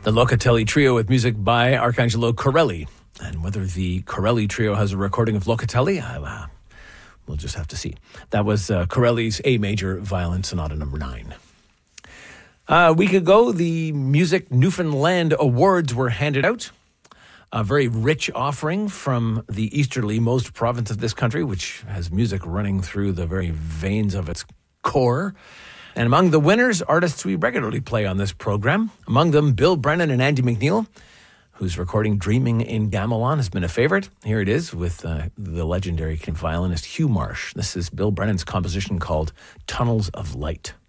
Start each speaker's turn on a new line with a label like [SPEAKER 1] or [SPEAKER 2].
[SPEAKER 1] The Locatelli Trio with music by Arcangelo Corelli. And whether the Corelli Trio has a recording of Locatelli, we'll just have to see. That was Corelli's A Major Violin Sonata No. 9. A week ago, the Music Newfoundland Awards were handed out. A very rich offering from the easterly-most province of this country, which has music running through the very veins of its core. And among the winners, artists we regularly play on this program. Among them, Bill Brennan and Andy McNeil, whose recording Dreaming in Gamelon has been a favorite. Here it is with the legendary violinist Hugh Marsh. This is Bill Brennan's composition called Tunnels of Light.